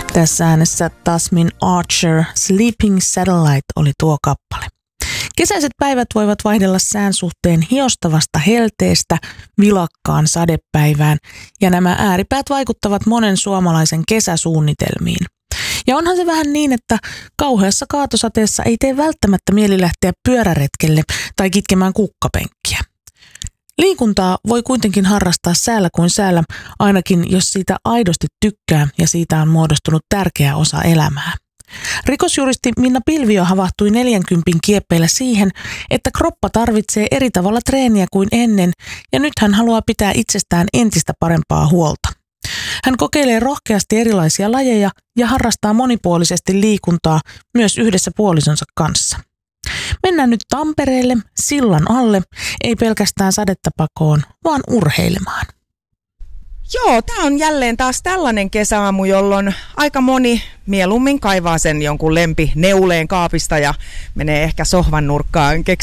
Tässä äänessä Tasmin Archer, Sleeping Satellite oli tuo kappale. Kesäiset päivät voivat vaihdella sään suhteen hiostavasta helteestä vilakkaan sadepäivään, ja nämä ääripäät vaikuttavat monen suomalaisen kesäsuunnitelmiin. Ja onhan se vähän niin, että kauheassa kaatosateessa ei tee välttämättä mieli lähteä pyöräretkelle tai kitkemään kukkapenkkiä. Liikuntaa voi kuitenkin harrastaa säällä kuin säällä, ainakin jos siitä aidosti tykkää ja siitä on muodostunut tärkeä osa elämää. Rikosjuristi Minna Pilviö havahtui 40 kieppeillä siihen, että kroppa tarvitsee eri tavalla treeniä kuin ennen, ja nyt hän haluaa pitää itsestään entistä parempaa huolta. Hän kokeilee rohkeasti erilaisia lajeja ja harrastaa monipuolisesti liikuntaa myös yhdessä puolisonsa kanssa. Mennään nyt Tampereelle, sillan alle, ei pelkästään sadetta pakoon, vaan urheilemaan. Joo, tämä on jälleen taas tällainen kesäaamu, jolloin aika moni mieluummin kaivaa sen jonkun lempineuleen kaapista ja menee ehkä sohvan nurkkaan